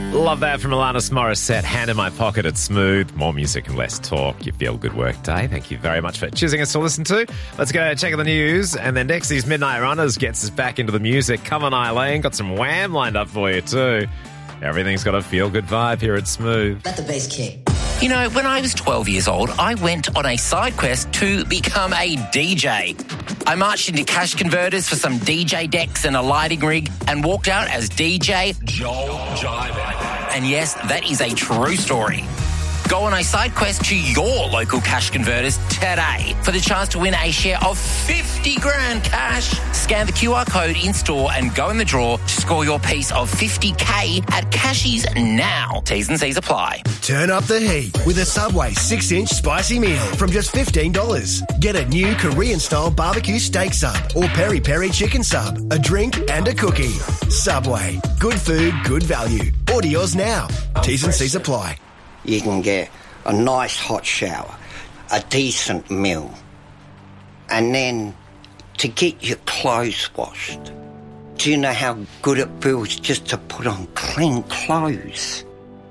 Love that from Alanis Morissette. Hand in my pocket at Smooth. More music and less talk. You feel good work day. Thank you very much for choosing us to listen to. Let's go check out the news. And then next, these Midnight Runners gets us back into the music. Come on, Eileen. Got some Wham lined up for you too. Everything's got a feel-good vibe here at Smooth. Let the bass kick. You know, when I was 12 years old, I went on a side quest to become a DJ. I marched into cash converters for some DJ decks and a lighting rig and walked out as DJ Joel Jiver. And yes, that is a true story. Go on a side quest to your local cash converters today for the chance to win a share of 50 grand cash. Scan the QR code in store and go in the draw to score your piece of 50K at Cashies now. T's and C's apply. Turn up the heat with a Subway 6-inch spicy meal from just $15. Get a new Korean-style barbecue steak sub or peri-peri chicken sub, a drink and a cookie. Subway. Good food, good value. Order yours now. T's and C's apply. You can get a nice hot shower, a decent meal, and then to get your clothes washed. Do you know how good it feels just to put on clean clothes?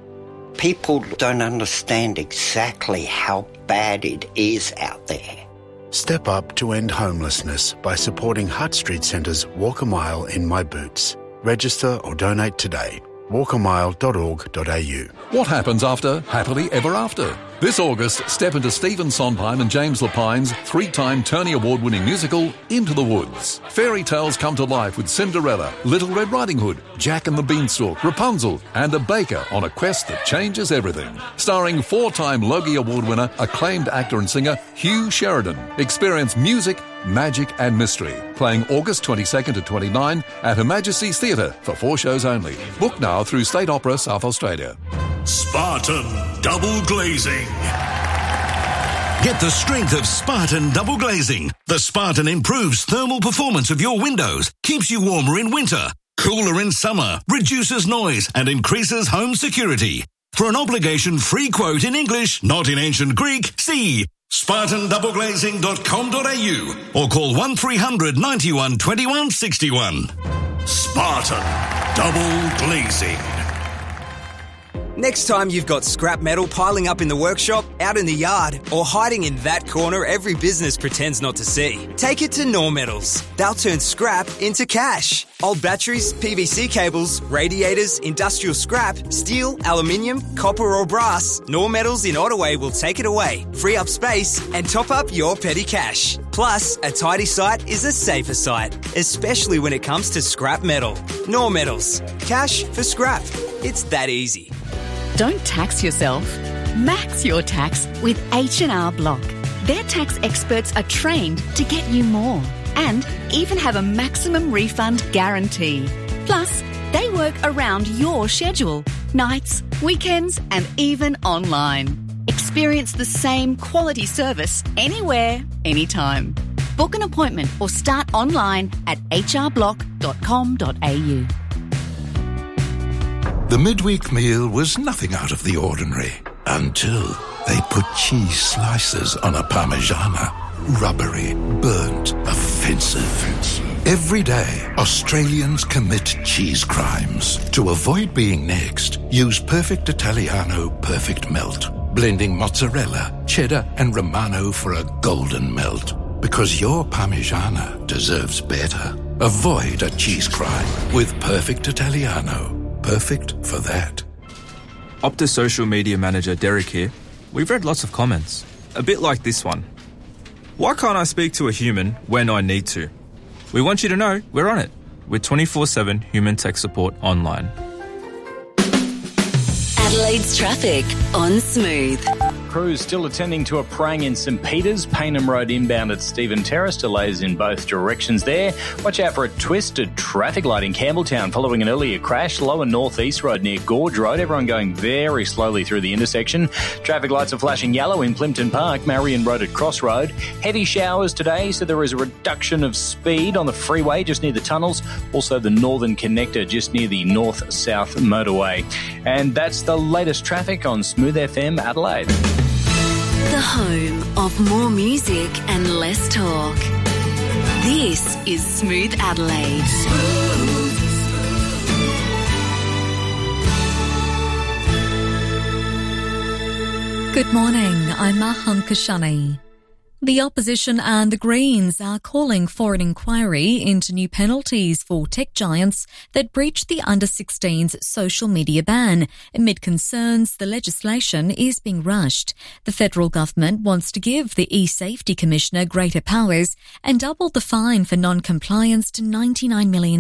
People don't understand exactly how bad it is out there. Step up to end homelessness by supporting Hutt Street Centre's Walk a Mile in My Boots. Register or donate today. walkamile.org.au. What happens after Happily Ever After? This August, step into Stephen Sondheim and James Lapine's 3-time Tony Award-winning musical, Into the Woods. Fairy tales come to life with Cinderella, Little Red Riding Hood, Jack and the Beanstalk, Rapunzel, and a baker on a quest that changes everything. Starring 4-time Logie Award winner, acclaimed actor and singer Hugh Sheridan. Experience music, magic and mystery. Playing August 22nd to 29 at Her Majesty's Theatre for 4 shows only. Book now through State Opera South Australia. Spartan Double Glazing. Get the strength of Spartan Double Glazing. The Spartan improves thermal performance of your windows, keeps you warmer in winter, cooler in summer, reduces noise and increases home security. For an obligation-free quote in English, not in ancient Greek, see SpartanDoubleGlazing.com.au or call 1300 91 21 61. Spartan Double Glazing. Next time you've got scrap metal piling up in the workshop, out in the yard, or hiding in that corner every business pretends not to see, take it to Knorr Metals. They'll turn scrap into cash. Old batteries, PVC cables, radiators, industrial scrap, steel, aluminium, copper or brass, Knorr Metals in Ottaway will take it away, free up space and top up your petty cash. Plus, a tidy site is a safer site, especially when it comes to scrap metal. Knorr Metals. Cash for scrap. It's that easy. Don't tax yourself. Max your tax with H&R Block. Their tax experts are trained to get you more and even have a maximum refund guarantee. Plus, they work around your schedule, nights, weekends and even online. Experience the same quality service anywhere, anytime. Book an appointment or start online at hrblock.com.au. The midweek meal was nothing out of the ordinary until they put cheese slices on a Parmigiana. Rubbery, burnt, offensive. Every day, Australians commit cheese crimes. To avoid being next, use Perfect Italiano Perfect Melt, blending mozzarella, cheddar and Romano for a golden melt. Because your Parmigiana deserves better. Avoid a cheese crime with Perfect Italiano. Perfect for that. Optus social media manager Derek here. We've read lots of comments, a bit like this one. Why can't I speak to a human when I need to? We want you to know we're on it with 24/7 human tech support online. Adelaide's traffic on Smooth. Crews still attending to a prang in St Peters, Paynham Road inbound at Stephen Terrace, delays in both directions there. Watch out for a twisted traffic light in Campbelltown following an earlier crash. Lower North East Road near Gorge Road, everyone going very slowly through the intersection. Traffic lights are flashing yellow in Plimpton Park, Marion Road at Cross Road. Heavy showers today, so there is a reduction of speed on the freeway just near the tunnels. Also the Northern Connector just near the North-South motorway. And that's the latest traffic on Smooth FM Adelaide. The home of more music and less talk. This is Smooth Adelaide. Good morning, I'm Maham Kashani. The opposition and the Greens are calling for an inquiry into new penalties for tech giants that breach the under-16s social media ban. Amid concerns the legislation is being rushed. The federal government wants to give the e-Safety Commissioner greater powers and double the fine for non-compliance to $99 million.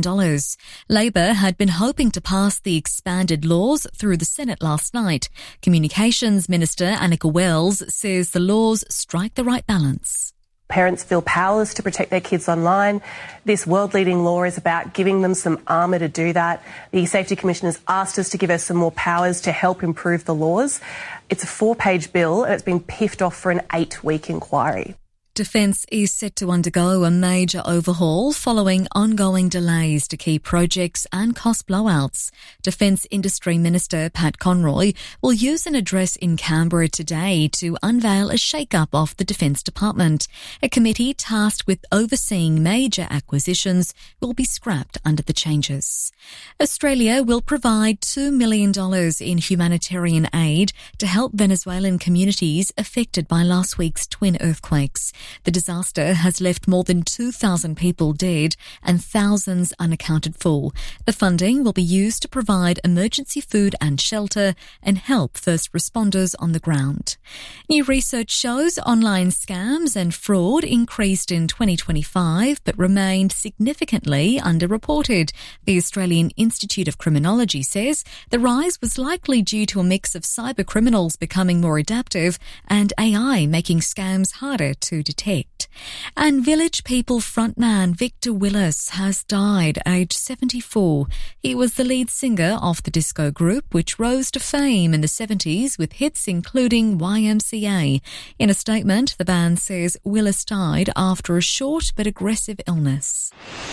Labor had been hoping to pass the expanded laws through the Senate last night. Communications Minister Annika Wells says the laws strike the right balance. Parents feel powerless to protect their kids online. This world-leading law is about giving them some armour to do that. The Safety Commission has asked us to give her some more powers to help improve the laws. It's a 4-page bill and it's been piffed off for an 8-week inquiry. Defence is set to undergo a major overhaul following ongoing delays to key projects and cost blowouts. Defence Industry Minister Pat Conroy will use an address in Canberra today to unveil a shake-up of the Defence Department. A committee tasked with overseeing major acquisitions will be scrapped under the changes. Australia will provide $2 million in humanitarian aid to help Venezuelan communities affected by last week's twin earthquakes. The disaster has left more than 2,000 people dead and thousands unaccounted for. The funding will be used to provide emergency food and shelter and help first responders on the ground. New research shows online scams and fraud increased in 2025 but remained significantly underreported. The Australian Institute of Criminology says the rise was likely due to a mix of cyber criminals becoming more adaptive and AI making scams harder to detect. And Village People frontman Victor Willis has died aged 74. He was the lead singer of the disco group which rose to fame in the 70s with hits including YMCA. In a statement, the band says Willis died after a short but aggressive illness.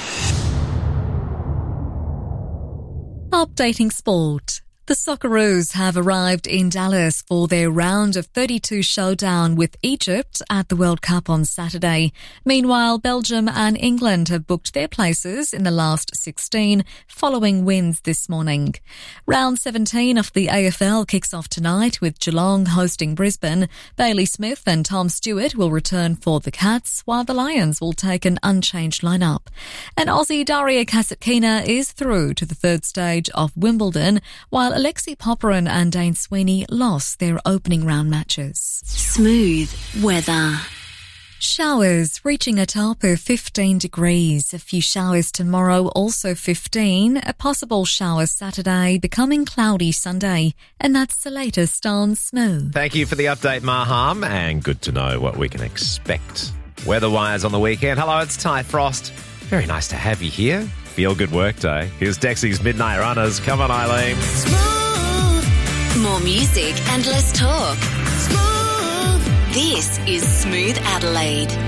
Updating sport. The Socceroos have arrived in Dallas for their round of 32 showdown with Egypt at the World Cup on Saturday. Meanwhile, Belgium and England have booked their places in the last 16 following wins this morning. Round 17 of the AFL kicks off tonight with Geelong hosting Brisbane. Bailey Smith and Tom Stewart will return for the Cats, while the Lions will take an unchanged lineup. And Aussie Daria Kasatkina is through to the third stage of Wimbledon, while Alexei Popyrin and Dane Sweeney lost their opening round matches. Smooth weather. Showers reaching a top of 15 degrees. A few showers tomorrow, also 15. A possible shower Saturday, becoming cloudy Sunday. And that's the latest on Smooth. Thank you for the update, Maham, and good to know what we can expect weather-wise on the weekend. Hello, it's Ty Frost. Very nice to have you here. Feel good work day. Here's Dexy's Midnight Runners. Come on, Eileen. Smooth. More music and less talk. Smooth. This is Smooth Adelaide.